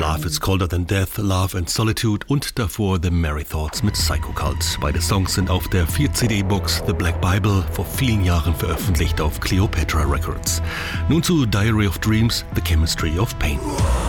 Love is Colder Than Death, Love and Solitude und davor The Merry Thoughts mit Psycho Cult. Beide Songs sind auf der 4-CD-Box The Black Bible vor vielen Jahren veröffentlicht auf Cleopatra Records. Nun zu Diary of Dreams, The Chemistry of Pain.